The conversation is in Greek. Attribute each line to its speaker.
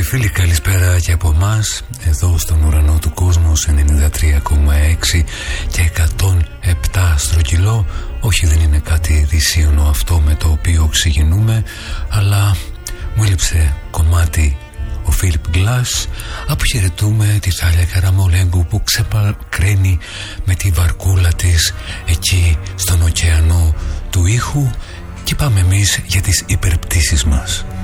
Speaker 1: φίλοι, καλησπέρα και από εμάς, εδώ στον ουρανό του κόσμου 93,6 και 107 στρογγυλό. Όχι, δεν είναι κάτι δυσίωνο αυτό με το οποίο ξεκινούμε, αλλά μου έλειψε κομμάτι ο Φίλιπ Γκλάς. Αποχαιρετούμε τη Θάλια Καραμολέγκου που ξεπακραίνει με τη βαρκούλα της εκεί στον ωκεανό του ήχου και πάμε εμείς για τις υπερπτήσεις μας.